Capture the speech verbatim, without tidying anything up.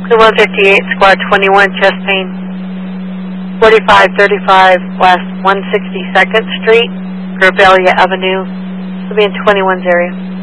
Crew one fifty-eight, Squad twenty-one, chest pain. forty-five thirty-five West one sixty-second Street, Gravalia Avenue. Will be in twenty-one's area.